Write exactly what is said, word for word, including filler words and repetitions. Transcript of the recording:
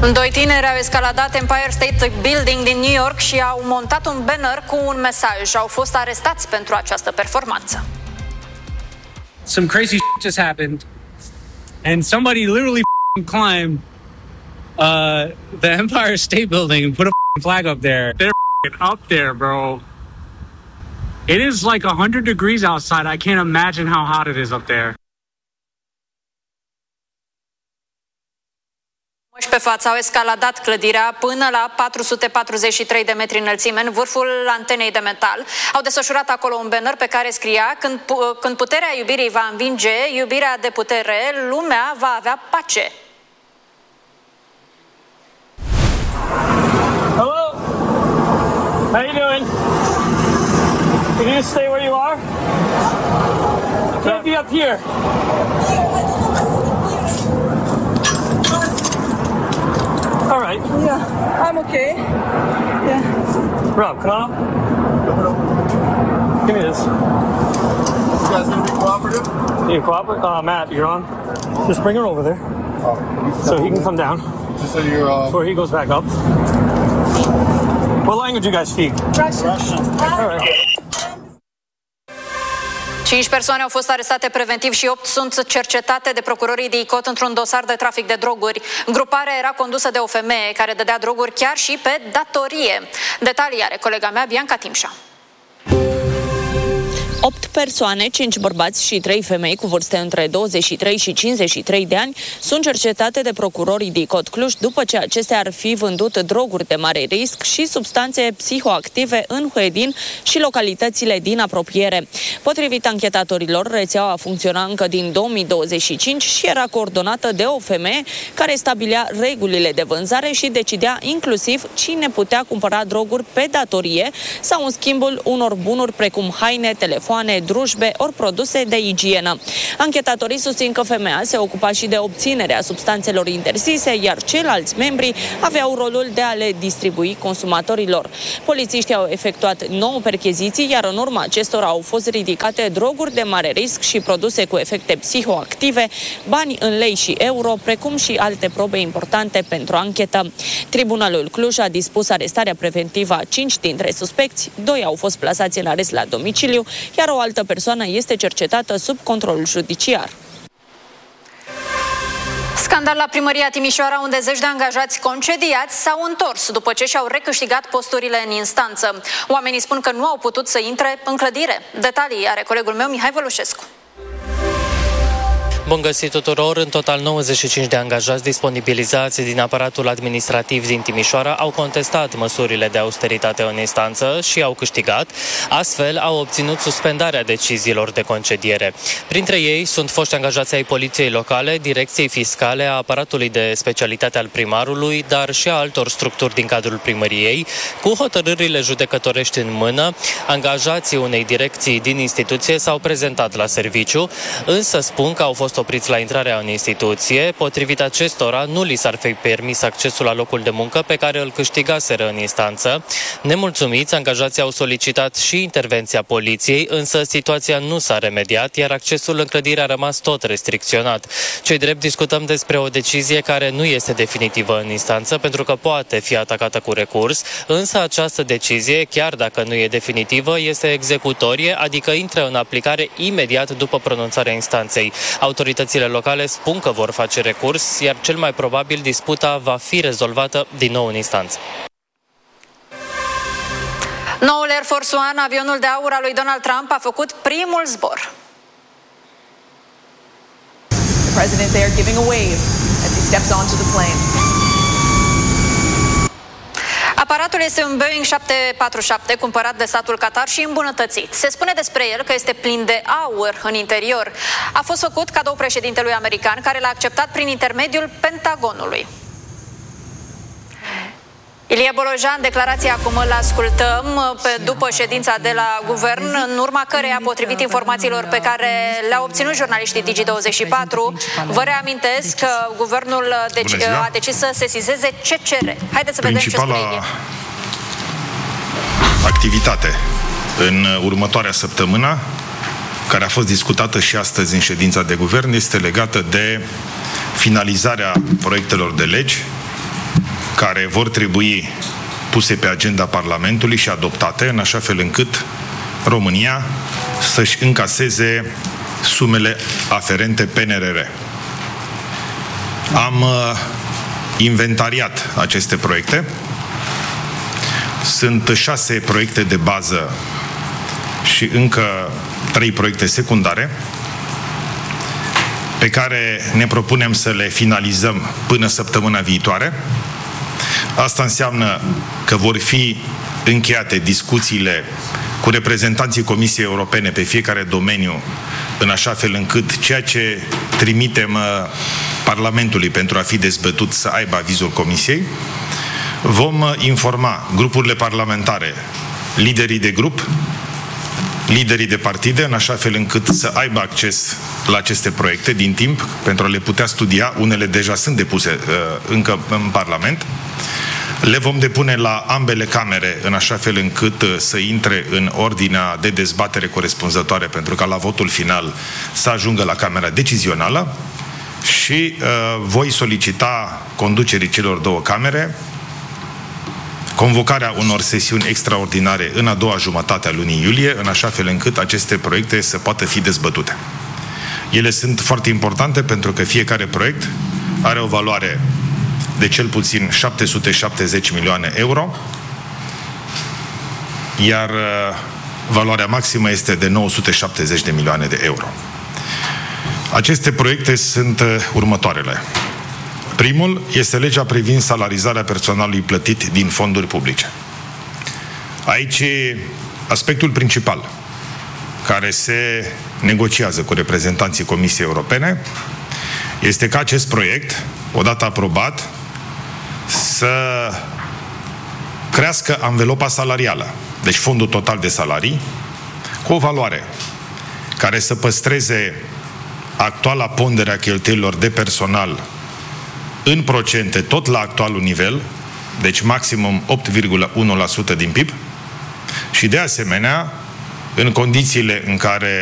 Doi tineri au escaladat Empire State Building din New York și au montat un banner cu un mesaj. Au fost arestați pentru această performanță. Some crazy shit just happened and somebody literally climbed uh, the Empire State Building and put a flag up there. They're up there, bro. It is like one hundred degrees outside. I can't imagine how hot it is up there. Și pe față au escaladat clădirea până la patru sute patruzeci și trei de metri înălțime, în vârful antenei de metal. Au desfășurat acolo un banner pe care scria: când, când puterea iubirii va învinge iubirea de putere, lumea va avea pace. Hello? How you doing? Can you just stay where you are? You can't be up here. All right. Yeah, I'm okay. Yeah. Rob, come on. Give me this. You guys gonna be cooperative? You cooperate? Uh, Matt, you're on. Just bring her over there, Oh, so he can come down just so you're uh, before he goes back up. What language you guys speak? Russian. Russian. All right. Cinci persoane au fost arestate preventiv și opt sunt cercetate de procurorii de I C O T într-un dosar de trafic de droguri. Gruparea era condusă de o femeie care dădea droguri chiar și pe datorie. Detalii are colega mea, Bianca Timșa. Opt persoane, cinci bărbați și trei femei cu vârste între douăzeci și trei și cincizeci și trei de ani sunt cercetate de procurorii de I C O T Cluj după ce acestea ar fi vândut droguri de mare risc și substanțe psihoactive în Huedin și localitățile din apropiere. Potrivit anchetatorilor, rețeaua funcționa încă din două mii douăzeci și cinci și era coordonată de o femeie care stabilea regulile de vânzare și decidea inclusiv cine putea cumpăra droguri pe datorie sau în schimbul unor bunuri precum haine, telefoane, drujbe ori produse de igienă. Anchetatorii susțin că femeia se ocupa și de obținerea substanțelor interzise, iar ceilalți membri aveau rolul de a le distribui consumatorilor. Polițiștii au efectuat nouă percheziții, iar în urma acestora au fost ridicate droguri de mare risc și produse cu efecte psihoactive, bani în lei și euro, precum și alte probe importante pentru anchetă. Tribunalul Cluj a dispus arestarea preventivă a cinci dintre suspecți, doi au fost plasați în arest la domiciliu, iar o altă persoană este cercetată sub control judiciar. Scandal la primăria Timișoara, unde zeci de angajați concediați s-au întors după ce și-au recâștigat posturile în instanță. Oamenii spun că nu au putut să intre în clădire. Detalii are colegul meu, Mihai Vălușescu. Bun găsit tuturor! În total nouăzeci și cinci de angajați disponibilizați din aparatul administrativ din Timișoara au contestat măsurile de austeritate în instanță și au câștigat. Astfel, au obținut suspendarea deciziilor de concediere. Printre ei sunt foști angajați ai Poliției Locale, Direcției Fiscale, a aparatului de specialitate al primarului, dar și a altor structuri din cadrul primăriei. Cu hotărârile judecătorești în mână, angajații unei direcții din instituție s-au prezentat la serviciu, însă spun că au fost opriți la intrarea în instituție. Potrivit acestora, nu li s-ar fi permis accesul la locul de muncă pe care îl câștigaseră în instanță. Nemulțumiți, angajații au solicitat și intervenția poliției, însă situația nu s-a remediat, iar accesul în clădire a rămas tot restricționat. Cei drept, discutăm despre o decizie care nu este definitivă în instanță, pentru că poate fi atacată cu recurs, însă această decizie, chiar dacă nu e definitivă, este executorie, adică intră în aplicare imediat după pronunțarea instanței. Autoritățile locale spun că vor face recurs, iar cel mai probabil disputa va fi rezolvată din nou în instanță. Noul Air Force One, avionul de aur al lui Donald Trump, a făcut primul zbor. The president there giving a wave as he steps onto the plane. Aparatul este un Boeing șapte patru șapte cumpărat de statul Qatar și îmbunătățit. Se spune despre el că este plin de aur în interior. A fost făcut cadou președintelui american, care l-a acceptat prin intermediul Pentagonului. Ilie Bolojan, declarația acum îl ascultăm pe, după ședința de la guvern, în urma căreia, potrivit informațiilor pe care le-au obținut jurnaliștii Digi douăzeci și patru, vă reamintesc că guvernul deci, a decis să sesizeze C C R. Haideți să vedem ce spune Ilie. Activitate în următoarea săptămână, care a fost discutată și astăzi în ședința de guvern, este legată de finalizarea proiectelor de legi care vor trebui puse pe agenda Parlamentului și adoptate, în așa fel încât România să-și încaseze sumele aferente P N R R. Am uh, inventariat aceste proiecte. Sunt șase proiecte de bază și încă trei proiecte secundare pe care ne propunem să le finalizăm până săptămâna viitoare. Asta înseamnă că vor fi încheiate discuțiile cu reprezentanții Comisiei Europene pe fiecare domeniu, în așa fel încât ceea ce trimitem Parlamentului pentru a fi dezbătut să aibă avizul Comisiei. Vom informa grupurile parlamentare, liderii de grup, liderii de partide, în așa fel încât să aibă acces la aceste proiecte din timp, pentru a le putea studia. Unele deja sunt depuse uh, încă în Parlament. Le vom depune la ambele camere, în așa fel încât uh, să intre în ordinea de dezbatere corespunzătoare, pentru ca la votul final să ajungă la Camera Decizională. Și uh, voi solicita conducerii celor două camere convocarea unor sesiuni extraordinare în a doua jumătate a lunii iulie, în așa fel încât aceste proiecte să poată fi dezbătute. Ele sunt foarte importante pentru că fiecare proiect are o valoare de cel puțin șapte sute șaptezeci milioane euro, iar valoarea maximă este de nouă sute șaptezeci de milioane de euro. Aceste proiecte sunt următoarele. Primul este legea privind salarizarea personalului plătit din fonduri publice. Aici aspectul principal care se negociază cu reprezentanții Comisiei Europene este că acest proiect, odată aprobat, să crească anvelopa salarială, deci fondul total de salarii, cu o valoare care să păstreze actuala pondere a cheltuielilor de personal în procente, tot la actualul nivel, deci maximum opt virgulă unu la sută din P I B, și de asemenea, în condițiile în care